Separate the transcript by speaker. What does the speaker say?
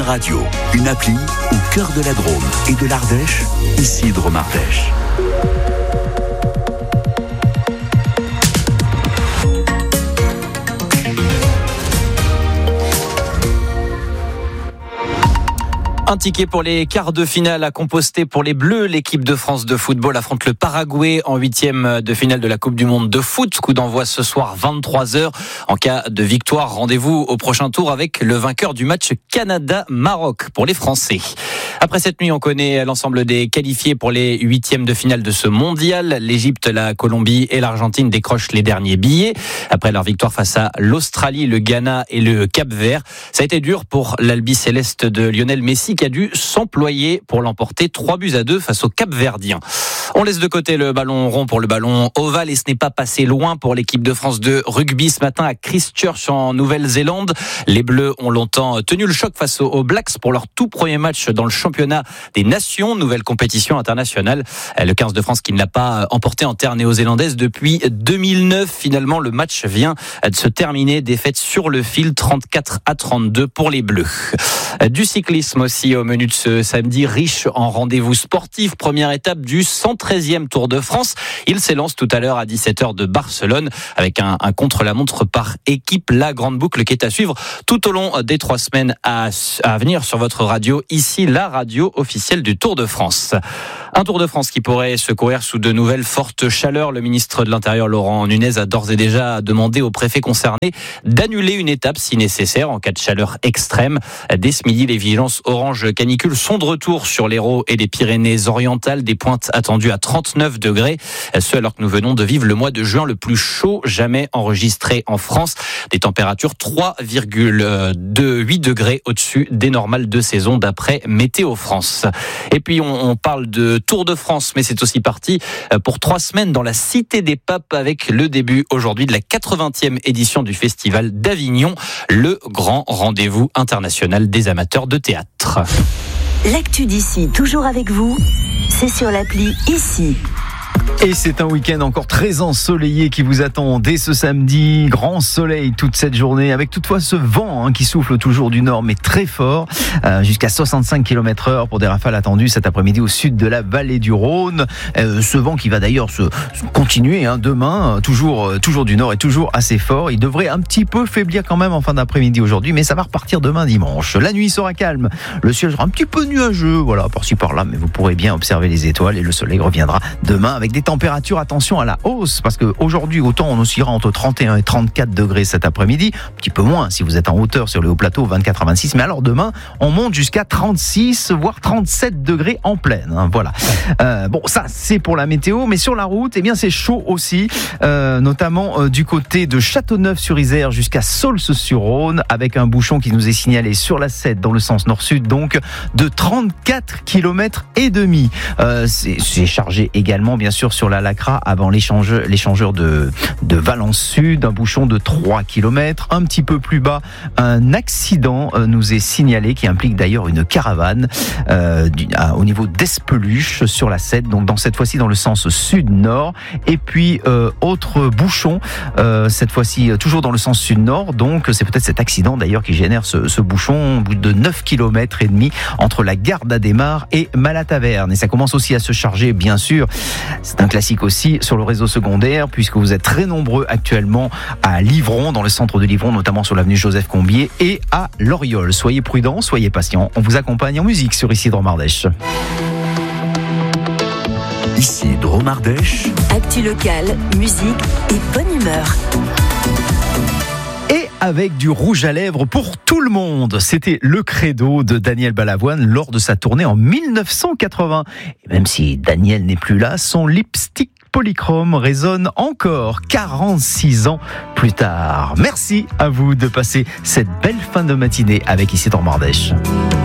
Speaker 1: Radio, une appli au cœur de la Drôme et de l'Ardèche, ici Drôme Ardèche.
Speaker 2: Un ticket pour les quarts de finale à composter pour les Bleus. L'équipe de France de football affronte le Paraguay en 8e de finale de la Coupe du Monde de foot. Coup d'envoi ce soir 23h. En cas de victoire, rendez-vous au prochain tour avec le vainqueur du match Canada-Maroc pour les Français. Après cette nuit, on connaît l'ensemble des qualifiés pour les 8e de finale de ce mondial. L'Égypte, la Colombie et l'Argentine décrochent les derniers billets. Après leur victoire face à l'Australie, le Ghana et le Cap-Vert, ça a été dur pour l'Albi Céleste de Lionel Messi qui a dû s'employer pour l'emporter 3-2 face aux Cap-Verdiens. On laisse de côté le ballon rond pour le ballon ovale et ce n'est pas passé loin pour l'équipe de France de rugby ce matin à Christchurch en Nouvelle-Zélande. Les Bleus ont longtemps tenu le choc face aux Blacks pour leur tout premier match dans le championnat des nations, nouvelle compétition internationale. Le 15 de France qui ne l'a pas emporté en terre néo-zélandaise depuis 2009. Finalement, le match vient de se terminer. Défaite sur le fil 34-32 pour les Bleus. Du cyclisme aussi au menu de ce samedi, riche en rendez-vous sportifs. Première étape du 113e Tour de France. Il s'élance tout à l'heure à 17h de Barcelone avec un contre-la-montre par équipe. La grande boucle qui est à suivre tout au long des 3 semaines à venir sur votre radio. Ici, la radio officielle du Tour de France. Un Tour de France qui pourrait se courir sous de nouvelles fortes chaleurs. Le ministre de l'Intérieur, Laurent Nunez, a d'ores et déjà demandé aux préfets concernés d'annuler une étape si nécessaire en cas de chaleur extrême. Dès ce midi, les vigilances orange canicule sont de retour sur l'Hérault et les Pyrénées-Orientales. Des pointes attendues à 39 degrés. Ce alors que nous venons de vivre le mois de juin le plus chaud jamais enregistré en France. Des températures 3,8 degrés au-dessus des normales de saison d'après Météo France. Et puis on parle de Tour de France, mais c'est aussi parti pour 3 semaines dans la Cité des Papes avec le début aujourd'hui de la 80e édition du Festival d'Avignon, le grand rendez-vous international des amateurs de théâtre.
Speaker 3: L'actu d'ici, toujours avec vous, c'est sur l'appli Ici.
Speaker 4: Et c'est un week-end encore très ensoleillé qui vous attend dès ce samedi. Grand soleil toute cette journée avec toutefois ce vent qui souffle toujours du nord mais très fort, jusqu'à 65 km/h pour des rafales attendues cet après-midi au sud de la vallée du Rhône. Ce vent qui va d'ailleurs se continuer demain, toujours du nord et toujours assez fort. Il devrait un petit peu faiblir quand même en fin d'après-midi aujourd'hui, mais ça va repartir demain dimanche. La nuit sera calme, le ciel sera un petit peu nuageux, voilà, par-ci par-là, mais vous pourrez bien observer les étoiles et le soleil reviendra demain avec des températures, attention à la hausse, parce qu'aujourd'hui, autant on oscillera entre 31 et 34 degrés cet après-midi, un petit peu moins si vous êtes en hauteur sur les hauts plateaux, 24 à 26, mais alors demain, on monte jusqu'à 36, voire 37 degrés en pleine. Voilà. Bon, ça, c'est pour la météo, mais sur la route, eh bien, c'est chaud aussi, notamment du côté de Châteauneuf-sur-Isère jusqu'à Saulce-sur-Rhône, avec un bouchon qui nous est signalé sur la 7 dans le sens nord-sud, donc de 34 km et demi. C'est chargé également, bien sûr, sur la Lacra avant l'échangeur de Valence Sud, un bouchon de 3 km. Un petit peu plus bas, un accident nous est signalé qui implique d'ailleurs une caravane au niveau d'Espeluche sur la 7, donc cette fois-ci dans le sens sud-nord. Et puis autre bouchon, cette fois-ci toujours dans le sens sud-nord, donc c'est peut-être cet accident d'ailleurs qui génère ce bouchon de 9 km et demi entre la gare d'Adhémar et Malataverne. Et ça commence aussi à se charger, bien sûr. C'est un classique aussi sur le réseau secondaire, puisque vous êtes très nombreux actuellement à Livron, dans le centre de Livron, notamment sur l'avenue Joseph Combier, et à Loriol. Soyez prudents, soyez patients. On vous accompagne en musique sur Ici Drôme Ardèche.
Speaker 1: Ici Drôme Ardèche.
Speaker 3: Actu locale, musique et bonne humeur.
Speaker 4: Avec du rouge à lèvres pour tout le monde. C'était le credo de Daniel Balavoine lors de sa tournée en 1980. Et même si Daniel n'est plus là, son lipstick polychrome résonne encore 46 ans plus tard. Merci à vous de passer cette belle fin de matinée avec Ici Drôme Ardèche.